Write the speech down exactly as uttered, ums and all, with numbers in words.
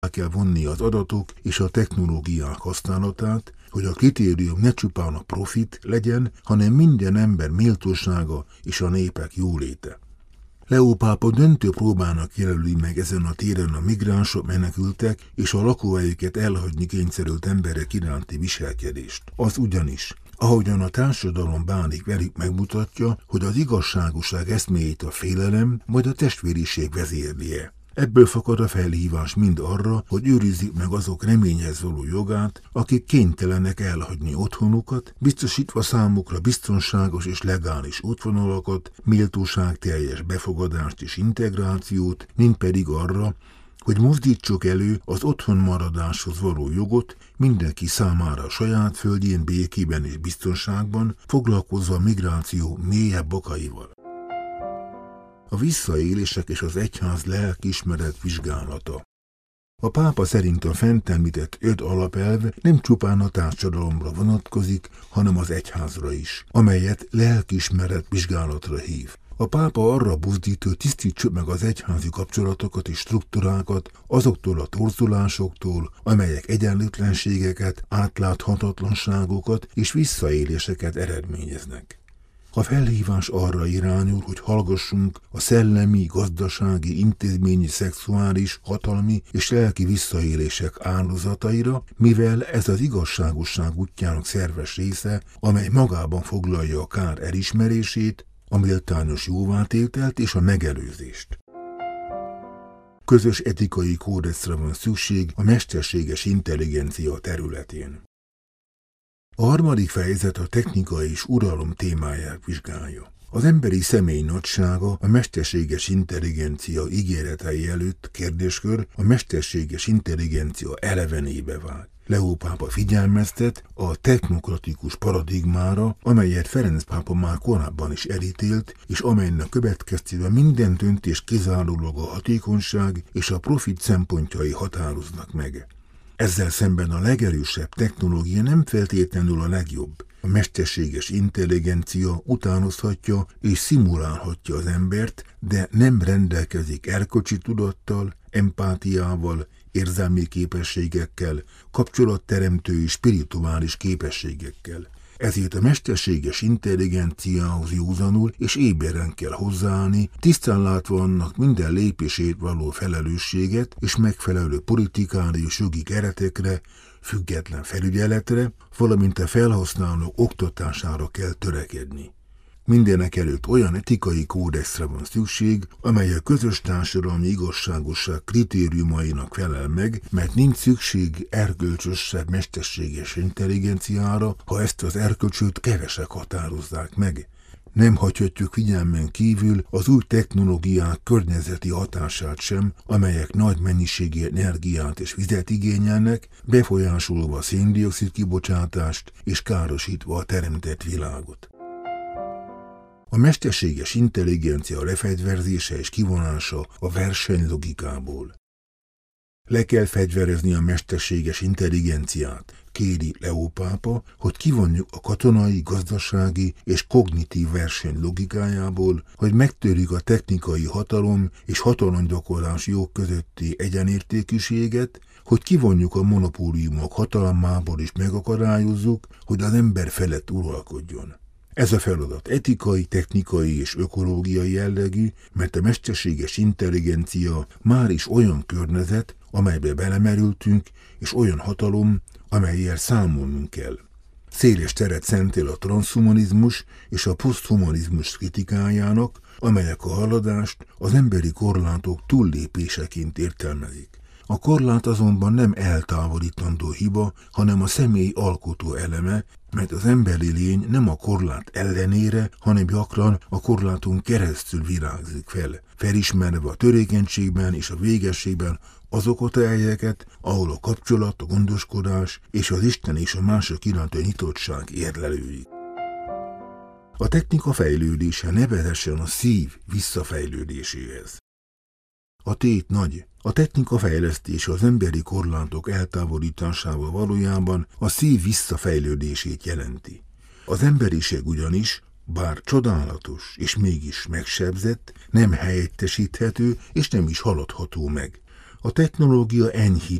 kell vonni az adatok és a technológiák használatát, hogy a kritérium ne csupán a profit legyen, hanem minden ember méltósága és a népek jóléte. Leó pápa döntő próbának jelöli meg ezen a téren a migránsok, menekültek és a lakóhelyüket elhagyni kényszerült emberek iránti viselkedést. Az ugyanis, ahogyan a társadalom bánik velük, megmutatja, hogy az igazságoság eszméjét a félelem vagy a testvériség vezérlie. Ebből fakad a felhívás mind arra, hogy őrizzük meg azok reményhez való jogát, akik kénytelenek elhagyni otthonukat, biztosítva számukra biztonságos és legális útvonalakat, méltóságteljes befogadást és integrációt, mind pedig arra, hogy mozdítsuk elő az otthon maradáshoz való jogot mindenki számára a saját földjén békében és biztonságban, foglalkozva a migráció mélyebb okaival. A visszaélések és az egyház lelkiismeret vizsgálata. A pápa szerint a fent említett öt alapelv nem csupán a társadalomra vonatkozik, hanem az egyházra is, amelyet lelkiismeret vizsgálatra hív. A pápa arra buzdít, hogy tisztítsuk meg az egyházi kapcsolatokat és struktúrákat azoktól a torzulásoktól, amelyek egyenlőtlenségeket, átláthatatlanságokat és visszaéléseket eredményeznek. A felhívás arra irányul, hogy hallgassunk a szellemi, gazdasági, intézményi, szexuális, hatalmi és lelki visszaélések áldozataira, mivel ez az igazságosság útjának szerves része, amely magában foglalja a kár elismerését, a méltányos jóvátételt és a megelőzést. Közös etikai kódexre van szükség a mesterséges intelligencia területén. A harmadik fejezet a technika és uralom témáját vizsgálja. Az emberi személy nagysága a mesterséges intelligencia ígéretei előtt kérdéskör a mesterséges intelligencia elevenébe vált. Leó pápa figyelmeztet a technokratikus paradigmára, amelyet Ferenc pápa már korábban is elítélt, és amelynek következtében minden döntés kizárólag a hatékonyság és a profit szempontjai határoznak meg. Ezzel szemben a legerősebb technológia nem feltétlenül a legjobb. A mesterséges intelligencia utánozhatja és szimulálhatja az embert, de nem rendelkezik erkölcsi tudattal, empátiával, érzelmi képességekkel, kapcsolatteremtő és spirituális képességekkel. Ezért a mesterséges intelligenciához józanul és éberen kell hozzáállni, tisztán látva annak minden lépését való felelősséget és megfelelő politikális jogi keretekre, független felügyeletre, valamint a felhasználók oktatására kell törekedni. Mindenek előtt olyan etikai kódexre van szükség, amely a közös társadalmi igazságosság kritériumainak felel meg, mert nincs szükség erkölcsösebb mesterséges intelligenciára, ha ezt az erkölcsöt kevesek határozzák meg. Nem hagyhatjuk figyelmen kívül az új technológiák környezeti hatását sem, amelyek nagy mennyiségű energiát és vizet igényelnek, befolyásolva a szén-dioxid kibocsátást és károsítva a teremtett világot. A mesterséges intelligencia lefegyverzése és kivonása a verseny logikából. Le kell fegyverezni a mesterséges intelligenciát, kéri Leó pápa, hogy kivonjuk a katonai, gazdasági és kognitív verseny logikájából, hogy megtörjük a technikai hatalom és hatalomgyakorlás jog közötti egyenértékűséget, hogy kivonjuk a monopóliumok hatalmából és megakadályozzuk, hogy az ember felett uralkodjon. Ez a feladat etikai, technikai és ökológiai jellegű, mert a mesterséges intelligencia már is olyan környezet, amelybe belemerültünk, és olyan hatalom, amellyel számolnunk kell. Széles teret szentel a transhumanizmus és a poszthumanizmus kritikájának, amelyek a haladást az emberi korlátok túllépéseként értelmezik. A korlát azonban nem eltávolítandó hiba, hanem a személy alkotó eleme, mert az emberi lény nem a korlát ellenére, hanem gyakran a korláton keresztül virágzik fel, felismerve a törékenységben és a végességben azokat a helyeket, ahol a kapcsolat, a gondoskodás és az Isten és a mások iránti nyitottság érlelődik. A technika fejlődése ne vezessen a szív visszafejlődéséhez. A tét nagy. A technika fejlesztése az emberi korlátok eltávolításával valójában a szív visszafejlődését jelenti. Az emberiség ugyanis, bár csodálatos és mégis megsebzett, nem helyettesíthető és nem is haladható meg. A technológia enyhíti